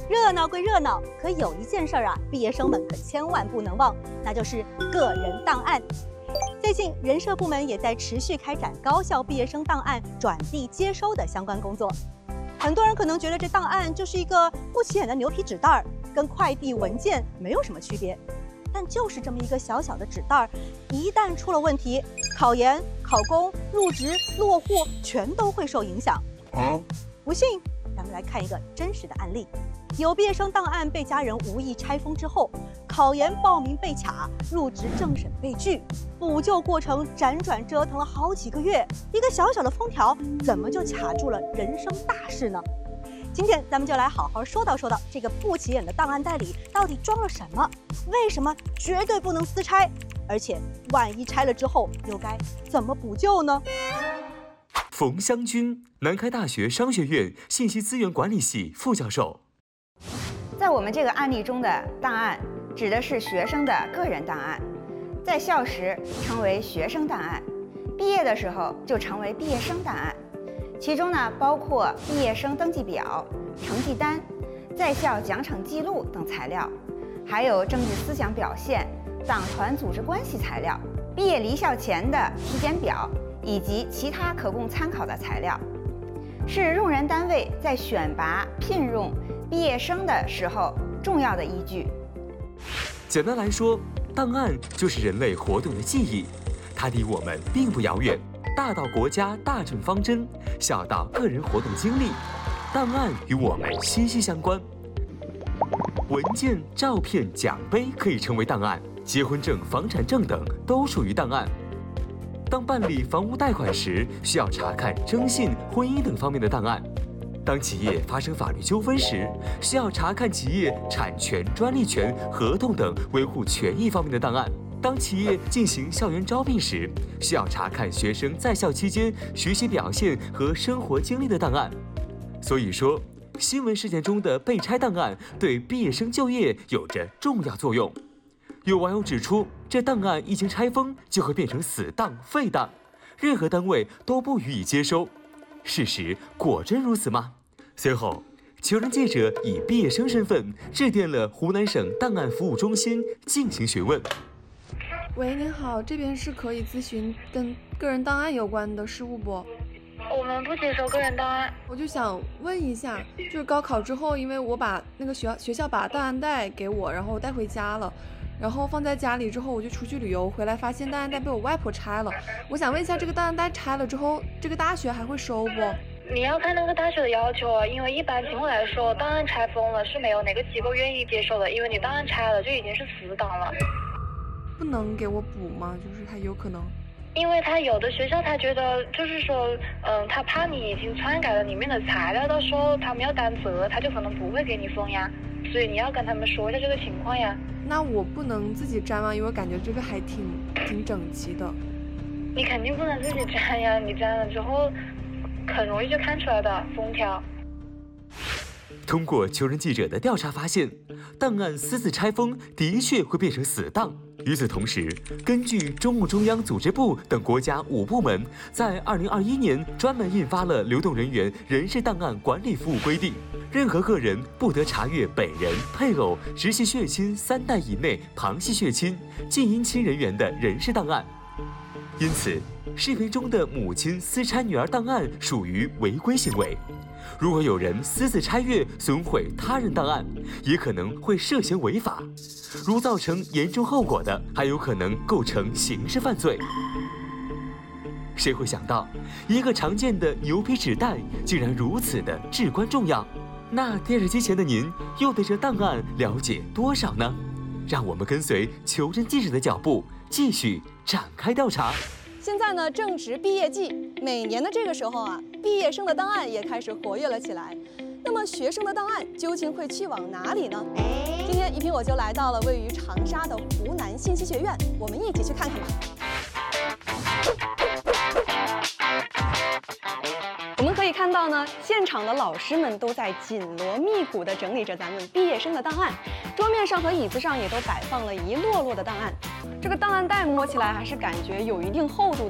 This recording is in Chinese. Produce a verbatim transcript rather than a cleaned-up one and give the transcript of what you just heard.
热闹归热闹，可有一件事儿啊，毕业生们可千万不能忘，那就是个人档案。最近，人社部门也在持续开展高校毕业生档案转递接收的相关工作。很多人可能觉得这档案就是一个不起眼的牛皮纸袋儿，跟快递文件没有什么区别。但就是这么一个小小的纸袋儿，一旦出了问题，考研、考公、入职、落户全都会受影响。嗯，不信，咱们来看一个真实的案例。有毕业生档案被家人无意拆封之后，考研报名被卡，入职政审被拒，补救过程辗转折腾了好几个月，一个小小的封条怎么就卡住了人生大事呢？今天咱们就来好好说道说道这个不起眼的档案袋里到底装了什么，为什么绝对不能私拆，而且万一拆了之后又该怎么补救呢？ 冯湘军，南开大学商学院信息资源管理系副教授。 在我们这个案例中的档案，指的是学生的个人档案，在校时称为学生档案，毕业的时候就成为毕业生档案。其中呢，包括毕业生登记表、成绩单、在校奖惩记录等材料，还有政治思想表现、党团组织关系材料、毕业离校前的体检表以及其他可供参考的材料，是用人单位在选拔、聘用毕业生的时候重要的依据。 简单来说，档案就是人类活动的记忆，它离我们并不遥远。大到国家大政方针，小到个人活动经历，档案与我们息息相关。文件、照片、奖杯可以成为档案，结婚证、房产证等都属于档案。当办理房屋贷款时，需要查看征信、婚姻等方面的档案；当企业发生法律纠纷时，需要查看企业产权、专利权、合同等维护权益方面的档案。当企业进行校园招聘时，需要查看学生在校期间学习表现和生活经历的档案。所以说，新闻事件中的被拆档案对毕业生就业有着重要作用。有网友指出，这档案一经拆封就会变成死档、废档，任何单位都不予以接收。事实果真如此吗？随后，求人记者以毕业生身份致电了湖南省档案服务中心进行询问。 喂，您好，这边是可以咨询跟个人档案有关的事务不？ 我们不接收个人档案。 我就想问一下，就是高考之后，因为我把那个学校学校把档案袋给我，然后我带回家了，然后放在家里之后，我就出去旅游，回来发现档案袋被我外婆拆了。我想问一下，这个档案袋拆了之后，这个大学还会收不？ 你要看那个大学的要求啊，因为一般情况来说，档案拆封了是没有哪个机构愿意接受的，因为你档案拆了就已经是死档了。 不能给我补吗？就是他有可能， 因为他有的学校他觉得就是说，嗯，他怕你已经篡改了里面的材料，到时候他们要担责，他就可能不会给你封呀。所以你要跟他们说一下这个情况呀。 那我不能自己粘吗？因为我感觉这个还挺挺整齐的。 你肯定不能自己粘呀，你粘了之后很容易就看出来的封条。 通过求人记者的调查发现，档案私自拆封的确会变成死档。与此同时，根据中共中央组织部等国家五部门在二零二一年专门印发了《流动人员人事档案管理服务规定》，任何个人不得查阅本人、配偶、直系血亲三代以内旁系血亲、近姻亲人员的人事档案。因此，视频中的母亲私拆女儿档案属于违规行为。如果有人私自拆阅、损毁他人档案，也可能会涉嫌违法。如造成严重后果的，还有可能构成刑事犯罪。谁会想到，一个常见的牛皮纸袋竟然如此的至关重要？那电视机前的您，又对这档案了解多少呢？让我们跟随求真记者的脚步，继续展开调查。 现在呢，正值毕业季，每年的这个时候啊，毕业生的档案也开始活跃了起来。那么，学生的档案究竟会去往哪里呢？今天一平我就来到了位于长沙的湖南信息学院，我们一起去看看吧。我们可以看到呢，现场的老师们都在紧锣密鼓地整理着咱们毕业生的档案，桌面上和椅子上也都摆放了一摞摞的档案。这个档案袋摸起来还是感觉有一定厚度的。